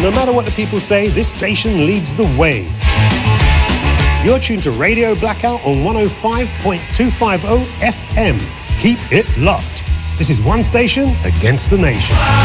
No matter what the people say, this station leads the way. You're tuned to Radio Blackout on 105.250 FM. Keep it locked. This is one station against the nation.